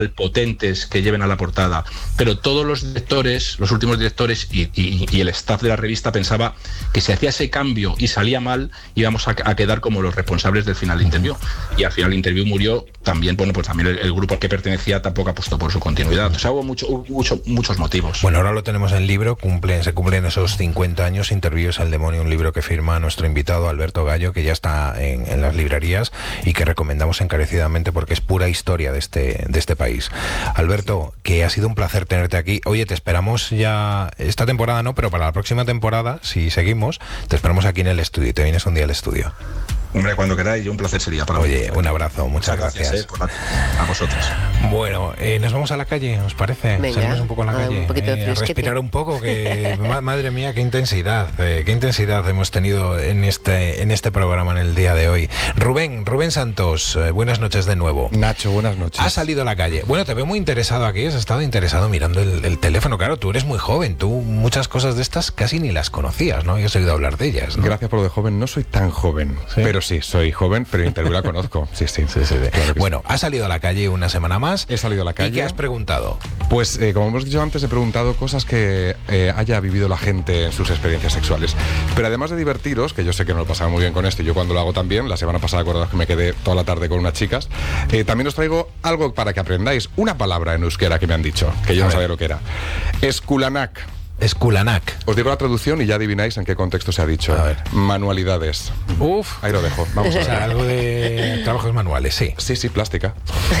potentes que lleven a la portada, pero todos los directores, los últimos directores y el staff de la revista pensaba que si hacía ese cambio y salía mal, íbamos a quedar como los responsables del Final Interview. Y al final Interview murió también, bueno, pues también el grupo al que pertenecía tampoco apostó por su continuidad. O sea, hubo muchos motivos. Bueno, ahora lo tenemos en libro, se cumplen esos 50 años, Interviews al demonio, un libro que firma nuestro invitado Alberto Gallo, que ya está en las librerías y que recomendamos encarecidamente porque es pura historia de este país. Alberto, que ha sido un placer tenerte aquí. Oye, te esperamos ya, esta temporada no, pero para la próxima temporada, si seguimos, te esperamos aquí en el estudio y te vienes un día al estudio. Hombre, cuando queráis, un placer sería para mí. Oye, un abrazo, muchas gracias. A vosotros. Bueno, nos vamos a la calle, ¿os parece? Venga, salimos un poco a la calle, un poquito de a respirar un poco, que madre mía, qué intensidad hemos tenido en este programa en el día de hoy. Rubén Santos, buenas noches de nuevo. Nacho, buenas noches. Has salido a la calle. Bueno, te veo muy interesado aquí, has estado interesado mirando el teléfono. Claro, tú eres muy joven, tú muchas cosas de estas casi ni las conocías, ¿no? Y has oído hablar de ellas, ¿no? Gracias por lo de joven, no soy tan joven, ¿Sí? Pero sí, soy joven, pero Interview la conozco. Sí. Claro bueno, has salido a la calle una semana más. He salido a la calle. ¿Y qué has preguntado? Pues, como hemos dicho antes, he preguntado cosas que haya vivido la gente en sus experiencias sexuales. Pero además de divertiros, que yo sé que no lo pasaba muy bien con esto, y yo cuando lo hago también, la semana pasada acordaos que me quedé toda la tarde con unas chicas, también os traigo algo para que aprendáis. Una palabra en euskera que me han dicho, que yo no sabía lo que era. Eskulanak. Eskulanak. Os digo la traducción y ya adivináis en qué contexto se ha dicho. A ver. Manualidades. Uf. Ahí lo dejo. Vamos a ver. O sea, algo de trabajos manuales, sí. Sí, plástica.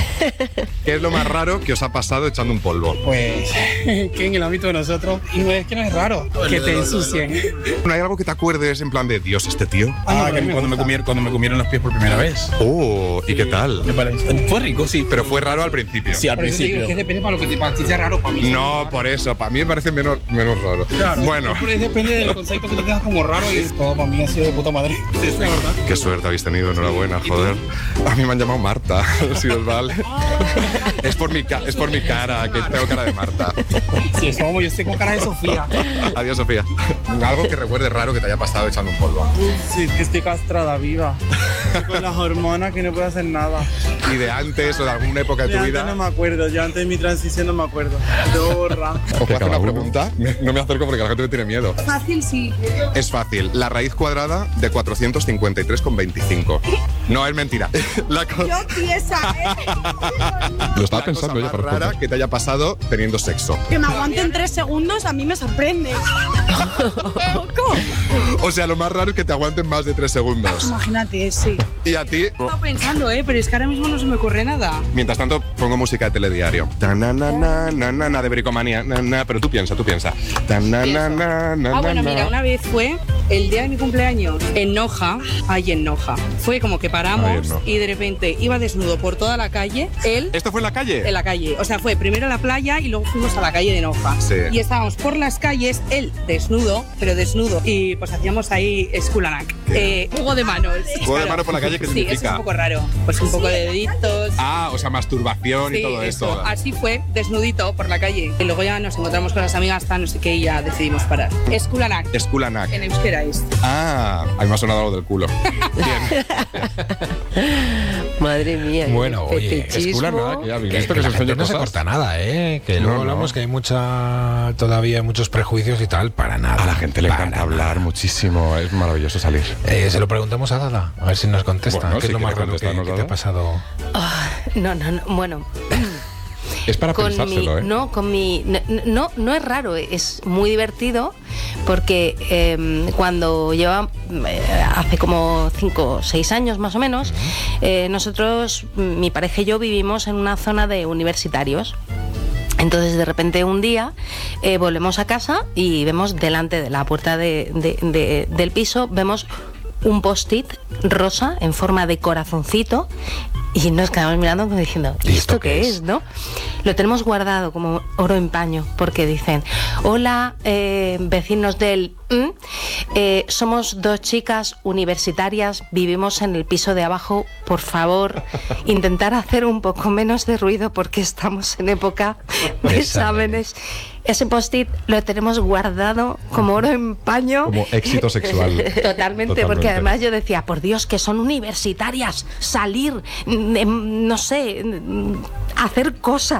¿Qué es lo más raro que os ha pasado echando un polvo? Pues que en el ámbito de nosotros, y no es que no es raro, que te ensucien. ¿No hay algo que te acuerdes en plan de Dios, este tío? Cuando me comieron los pies por primera vez. Oh, ¿y qué tal? Fue rico, sí. Pero fue raro al principio. Sí, al principio. Es que depende para lo que para ti sea raro, para mí. No, por eso, para mí me parece menos raro. Claro, bueno. Pero depende del concepto que tú tengas como raro y todo para mí ha sido de puta madre. Sí, es la verdad. Qué suerte habéis tenido, enhorabuena, joder. A mí me han llamado Marta, si os vale. Es por mi cara, que tengo cara de Marta. Sí, es como yo estoy con cara de Sofía. Adiós, Sofía. Algo que recuerde raro que te haya pasado echando un polvo. Sí, que estoy castrada viva. Con las hormonas que no puedo hacer nada. ¿Y de antes o de alguna época de tu vida? No me acuerdo, yo antes de mi transición no me acuerdo. Debo borrar. ¿Os puedo hacer una pregunta? No me acerco porque la gente me tiene miedo. Fácil, sí. Es fácil. La raíz cuadrada de 453,25. No, es mentira. Yo piensa, Lo estaba pensando ya por rara que te haya pasado teniendo sexo. Que me aguanten 3 segundos a mí me sorprende. O sea, lo más raro es que te aguanten más de 3 segundos. Imagínate, sí. Y a ti. Estaba pensando, pero es que ahora mismo no se me ocurre nada. Mientras tanto, pongo música de telediario. De bricomanía. Pero tú piensa. Bueno, mira, una vez fue el día de mi cumpleaños en Noja. Fue como que paramos y de repente iba desnudo por toda la calle. Él. ¿Esto fue en la calle? En la calle. O sea, fue primero a la playa y luego fuimos a la calle de Noja. Sí. Y estábamos por las calles, él desnudo, pero desnudo. Y pues hacíamos ahí Skulanak. Juego de manos. Juego de manos por la calle, ¿qué significa? Sí, es un poco raro. Pues un poco de deditos. O sea, masturbación y todo eso. Así fue, desnudito por la calle. Y luego ya nos encontramos con las amigas, no sé qué, y ya decidimos parar. Skulanak. En euskera es. A mí me ha sonado algo del culo. Bien. Madre mía. Bueno, oye, Skulanak, ya habéis visto que la gente no se corta nada, que luego hablamos que hay todavía muchos prejuicios y tal, para nada. A la gente le encanta hablar muchísimo, es maravilloso salir. Se lo preguntamos a Dada, a ver si nos contesta. Bueno, ¿Qué es lo más raro que te ha pasado? No, bueno. Es para pensárselo, No es raro, es muy divertido porque cuando lleva hace como 5 o 6 años más o menos, nosotros, mi pareja y yo vivimos en una zona de universitarios. Entonces de repente un día volvemos a casa y vemos delante de la puerta del piso, vemos un post-it rosa en forma de corazoncito y nos quedamos mirando como diciendo, ¿y esto qué es? ¿No? Lo tenemos guardado como oro en paño porque dicen, hola vecinos del somos 2 chicas universitarias, vivimos en el piso de abajo, por favor, intentar hacer un poco menos de ruido porque estamos en época de exámenes. Ese post-it lo tenemos guardado como oro en paño. Como éxito sexual. Totalmente, porque además yo decía, por Dios, que son universitarias, salir, no sé, hacer cosas.